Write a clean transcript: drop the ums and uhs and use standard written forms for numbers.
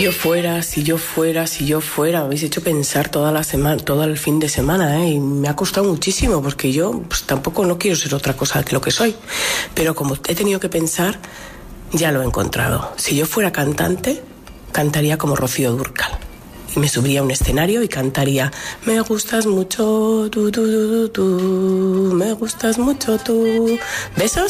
Si yo fuera, me habéis hecho pensar toda la semana, todo el fin de semana, y me ha costado muchísimo porque yo pues, tampoco no quiero ser otra cosa que lo que soy, pero como he tenido que pensar, ya lo he encontrado. Si yo fuera cantante, cantaría como Rocío Dúrcal y me subiría a un escenario y cantaría: me gustas mucho tú, me gustas mucho tú. ¿Besos?